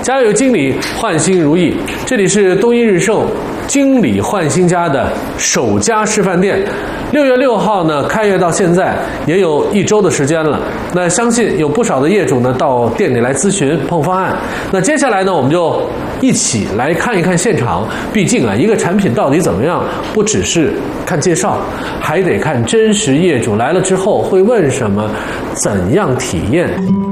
家有经理，换新如意。这里是东一日盛经理换新家的首家示范店。6月6号呢，开业到现在也有1周的时间了。那相信有不少的业主呢到店里来咨询碰方案。那接下来呢，我们就一起来看一看现场。毕竟啊，一个产品到底怎么样，不只是看介绍，还得看真实业主来了之后会问什么，怎样体验。